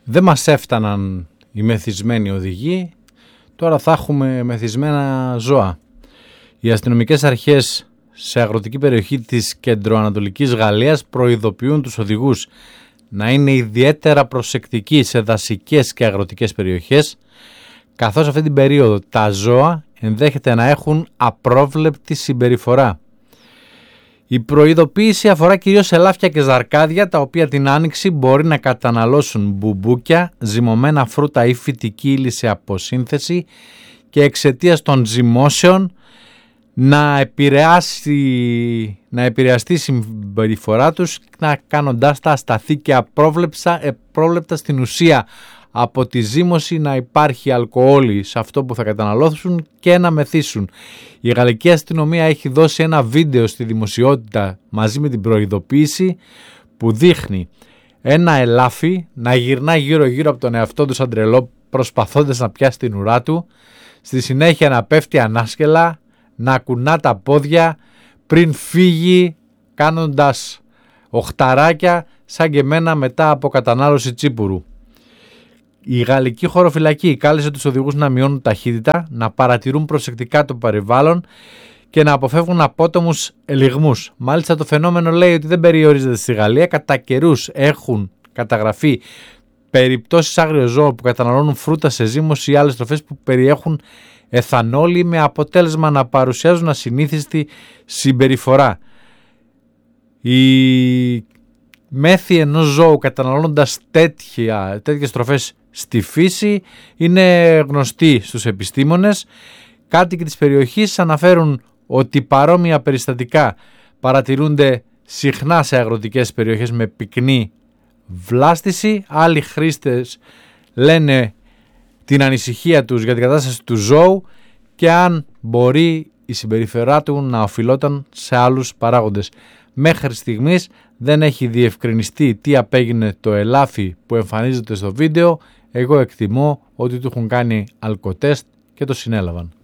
Δεν μας έφταναν οι μεθυσμένοι οδηγοί, τώρα θα έχουμε μεθυσμένα ζώα. Οι αστυνομικές αρχές σε αγροτική περιοχή της κεντροανατολικής Γαλλίας προειδοποιούν τους οδηγούς να είναι ιδιαίτερα προσεκτικοί σε δασικές και αγροτικές περιοχές, καθώς αυτή την περίοδο τα ζώα ενδέχεται να έχουν απρόβλεπτη συμπεριφορά. Η προειδοποίηση αφορά κυρίως ελάφια και ζαρκάδια, τα οποία την άνοιξη μπορεί να καταναλώσουν μπουμπούκια, ζυμωμένα φρούτα ή φυτική ύλη σε αποσύνθεση και εξαιτίας των ζυμώσεων να επηρεαστεί η συμπεριφορά τους, κάνοντάς τα ασταθή και απρόβλεπτα στην ουσία από τη ζύμωση, να υπάρχει αλκοόλ σε αυτό που θα καταναλώσουν και να μεθύσουν. Η γαλλική αστυνομία έχει δώσει ένα βίντεο στη δημοσιότητα μαζί με την προειδοποίηση που δείχνει ένα ελάφι να γυρνά γύρω-γύρω από τον εαυτό του σαν τρελό, προσπαθώντας να πιάσει την ουρά του, στη συνέχεια να πέφτει ανάσκελα, να κουνά τα πόδια πριν φύγει κάνοντας οχταράκια σαν και εμένα μετά από κατανάλωση τσίπουρου. Η γαλλική χωροφυλακή κάλεσε τους οδηγούς να μειώνουν ταχύτητα, να παρατηρούν προσεκτικά το περιβάλλον και να αποφεύγουν απότομους ελιγμούς. Μάλιστα το φαινόμενο λέει ότι δεν περιορίζεται στη Γαλλία. Κατά καιρούς έχουν καταγραφεί περιπτώσεις άγριων ζώων που καταναλώνουν φρούτα σε ζύμωση ή άλλες τροφές που περιέχουν εθανόλη, με αποτέλεσμα να παρουσιάζουν ασυνήθιστη συμπεριφορά. Η μέθη ενός ζώου καταναλώνοντας τέτοιες τροφές στη φύση είναι γνωστή στους επιστήμονες. Κάτοικοι της περιοχής αναφέρουν ότι παρόμοια περιστατικά παρατηρούνται συχνά σε αγροτικές περιοχές με πυκνή βλάστηση. Άλλοι χρήστες λένε την ανησυχία τους για την κατάσταση του ζώου και αν μπορεί η συμπεριφορά του να οφειλόταν σε άλλους παράγοντες. Μέχρι στιγμής δεν έχει διευκρινιστεί τι απέγινε το ελάφι που εμφανίζεται στο βίντεο. Εγώ εκτιμώ ότι του έχουν κάνει αλκοτέστ και το συνέλαβαν.